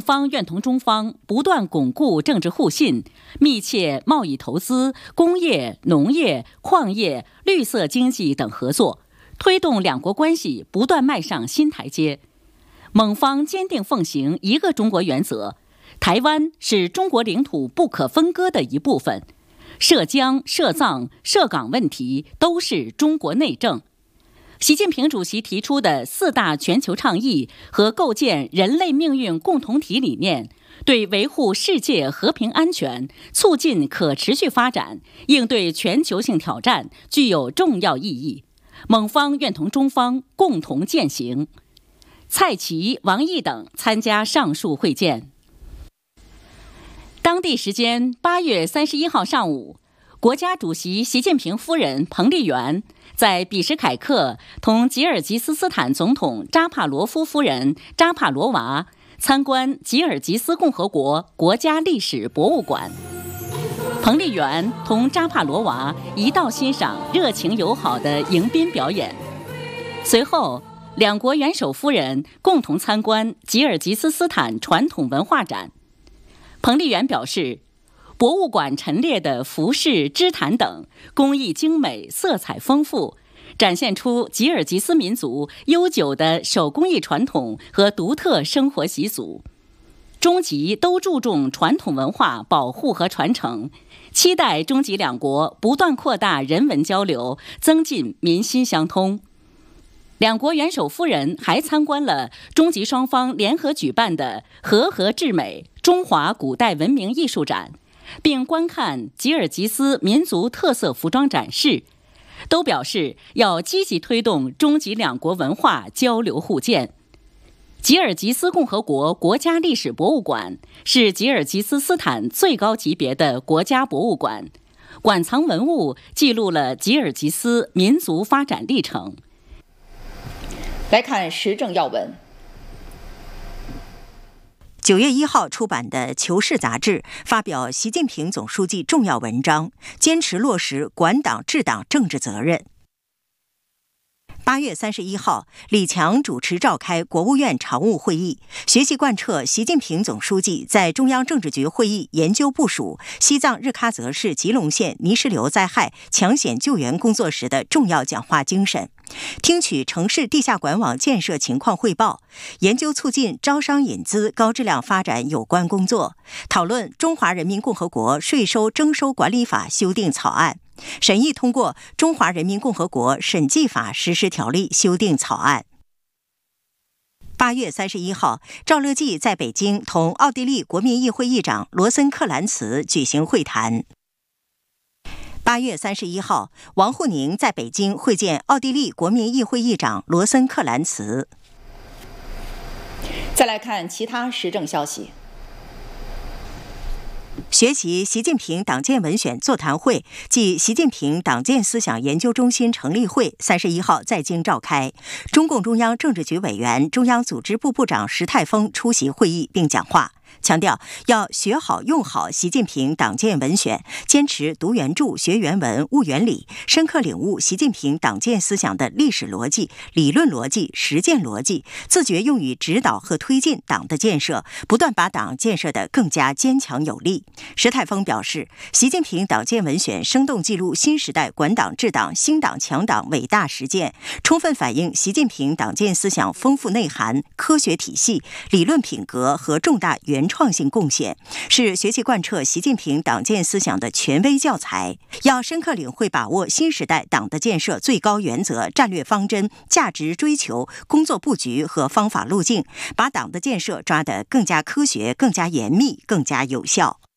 方愿同中方不断巩固政治互信，密切贸易投资、工业、农业、矿业、绿色经济等合作，推动两国关系不断迈上新台阶。蒙方坚定奉行一个中国原则，台湾是中国领土不可分割的一部分，涉疆、涉藏、涉港问题都是中国内政。习近平主席提出的4大全球倡议和构建人类命运共同体理念，对维护世界和平安全、促进可持续发展、应对全球性挑战具有重要意义。蒙方愿同中方共同践行。蔡奇、王毅等参加上述会见。当地时间8月31号上午，国家主席习近平夫人彭丽媛在比什凯克同吉尔吉斯斯坦总统扎帕罗夫夫人扎帕罗娃参观吉尔吉斯共和国国家历史博物馆。彭丽媛同扎帕罗娃一道欣赏热情友好的迎宾表演。随后，两国元首夫人共同参观吉尔吉斯斯坦传统文化展。彭丽媛表示，博物馆陈列的服饰、织毯等工艺精美、色彩丰富，展现出吉尔吉斯民族悠久的手工艺传统和独特生活习俗。中吉都注重传统文化保护和传承，期待中吉两国不断扩大人文交流，增进民心相通。两国元首夫人还参观了中吉双方联合举办的和合至美中华古代文明艺术展，并观看吉尔吉斯民族特色服装展示，都表示要积极推动中吉两国文化交流互鉴。吉尔吉斯共和国国家历史博物馆是吉尔吉斯斯坦最高级别的国家博物馆，馆藏文物记录了吉尔吉斯民族发展历程。 来看时政要闻。 9月1号出版的《求是》杂志发表习近平总书记重要文章，坚持落实管党治党政治责任。8月31号，李强主持召开国务院常务会议，学习贯彻习近平总书记在中央政治局会议研究部署西藏日喀则市吉隆县泥石流灾害抢险救援工作时的重要讲话精神，听取城市地下管网建设情况汇报，研究促进招商引资高质量发展有关工作，讨论《中华人民共和国税收征收管理法》修订草案，审议通过《中华人民共和国审计法实施条例》修订草案。8月31号，赵乐际在北京同奥地利国民议会议长罗森克兰茨举行会谈。8月31号，王沪宁在北京会见奥地利国民议会议长罗森克兰茨。 再来看其他时政消息。 学习习近平党建文选座谈会暨习近平党建思想研究中心成立会31号在京召开，中共中央政治局委员、中央组织部部长石泰峰出席会议并讲话，强调要学好用好习近平党建文选，坚持读原著、学原文、悟原理，深刻领悟习近平党建思想的历史逻辑、理论逻辑、实践逻辑，自觉用于指导和推进党的建设，不断把党建设得更加坚强有力。石泰峰表示，习近平党建文选生动记录新时代管党治党、兴党强党伟大实践，充分反映习近平党建思想丰富内涵、科学体系、理论品格和重大原创性贡献，是学习贯彻习近平党建思想的权威教材。要深刻领会把握新时代党的建设最高原则、战略方针、价值追求、工作布局和方法路径，把党的建设抓得更加科学、更加严密、更加有效。